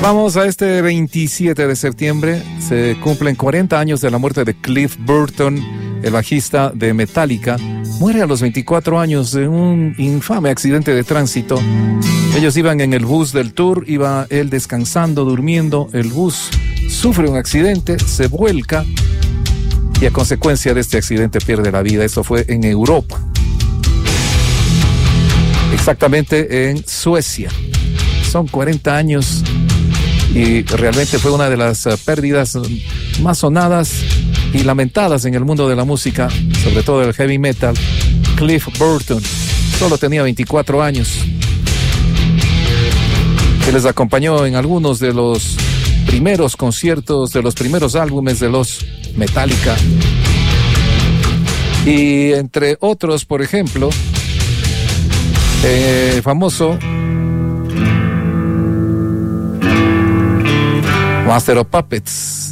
Vamos a este 27 de septiembre. Se cumplen 40 años de la muerte de Cliff Burton, el bajista de Metallica. Muere a los 24 años de un infame accidente de tránsito. Ellos iban en el bus del tour, iba él descansando, durmiendo. El bus sufre un accidente, se vuelca y a consecuencia de este accidente pierde la vida. Eso fue en Europa. Exactamente en Suecia. Son 40 años y realmente fue una de las pérdidas más sonadas y lamentadas en el mundo de la música, sobre todo el heavy metal. Cliff Burton solo tenía 24 años. Que les acompañó en algunos de los primeros conciertos, de los primeros álbumes de los Metallica. Y entre otros, por ejemplo, el famoso Master of Puppets.